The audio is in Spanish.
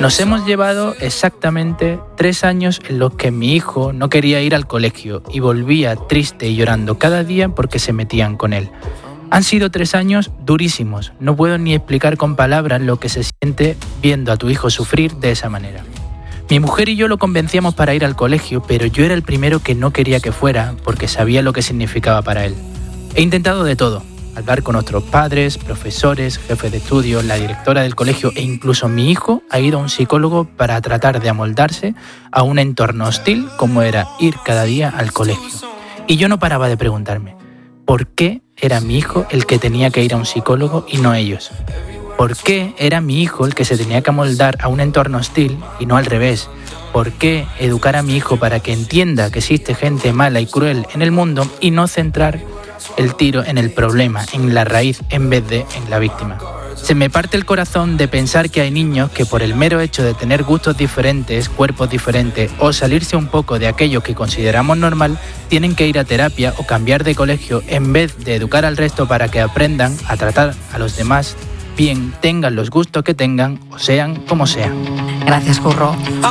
Nos hemos llevado exactamente 3 años en los que mi hijo no quería ir al colegio y volvía triste y llorando cada día porque se metían con él. Han sido 3 años durísimos. No puedo ni explicar con palabras lo que se siente viendo a tu hijo sufrir de esa manera. Mi mujer y yo lo convencíamos para ir al colegio, pero yo era el primero que no quería que fuera porque sabía lo que significaba para él. He intentado de todo. Hablar con nuestros padres, profesores, jefes de estudio, la directora del colegio e incluso mi hijo ha ido a un psicólogo para tratar de amoldarse a un entorno hostil como era ir cada día al colegio. Y yo no paraba de preguntarme, ¿por qué era mi hijo el que tenía que ir a un psicólogo y no ellos? ¿Por qué era mi hijo el que se tenía que amoldar a un entorno hostil y no al revés? ¿Por qué educar a mi hijo para que entienda que existe gente mala y cruel en el mundo y no centrar el tiro en el problema, en la raíz, en vez de en la víctima? Se me parte el corazón de pensar que hay niños que por el mero hecho de tener gustos diferentes, cuerpos diferentes o salirse un poco de aquello que consideramos normal, tienen que ir a terapia o cambiar de colegio en vez de educar al resto para que aprendan a tratar a los demás bien, tengan los gustos que tengan o sean como sean. Gracias, Curro.